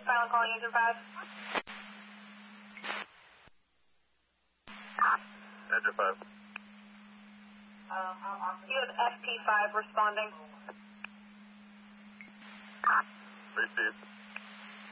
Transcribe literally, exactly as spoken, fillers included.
Silent calling engine five. Engine five. You have F P five responding. Receive.